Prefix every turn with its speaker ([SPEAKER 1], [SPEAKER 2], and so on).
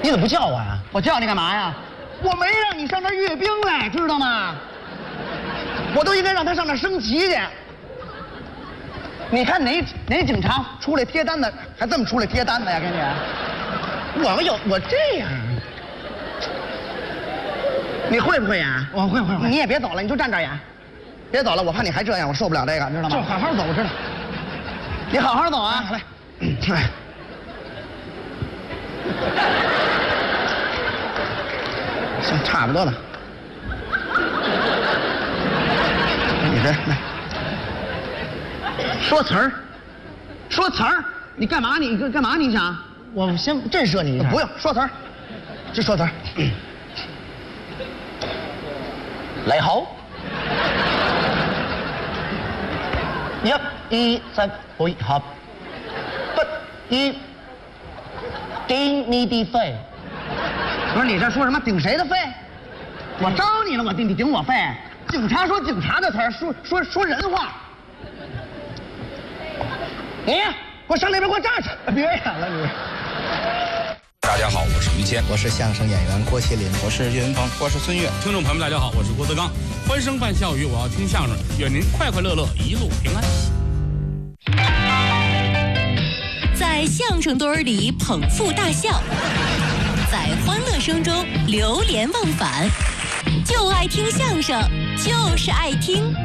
[SPEAKER 1] 你怎么不叫我呀？
[SPEAKER 2] 我叫你干嘛呀？我没让你上那儿阅兵来，知道吗？我都应该让他上那儿升旗去。你看哪警察出来贴单子，还这么出来贴单子呀？给你，我这样，你会不会演？
[SPEAKER 1] 我会。
[SPEAKER 2] 你也别走了，你就站这儿演，别走了，我怕你还这样，我受不了这个，知道吗？
[SPEAKER 1] 就好好走，我知道。
[SPEAKER 2] 你好好走啊！
[SPEAKER 1] 来，
[SPEAKER 2] 行，差不多了。你这来。说词儿，你干嘛？你干嘛？你想？
[SPEAKER 1] 我先震慑你一下。
[SPEAKER 2] 不用说词儿，就说词儿。
[SPEAKER 1] 嚟好，1、2、3配合，不如頂你的肺。
[SPEAKER 2] 不是你这说什么顶谁的肺？我招你了，你顶我肺？警察说警察的词儿，说人话。你给我上那边给我站着，别演了你。
[SPEAKER 3] 大家好，我是于谦，
[SPEAKER 4] 我是相声演员郭麒麟，
[SPEAKER 3] 我是岳云鹏，
[SPEAKER 5] 我是孙越。听众朋友们，大家好，我是郭德纲。欢声伴笑语，我要听相声，愿您快快乐乐，一路平安。
[SPEAKER 6] 在相声堆里捧腹大笑，在欢乐声中流连忘返，就爱听相声，就是爱听。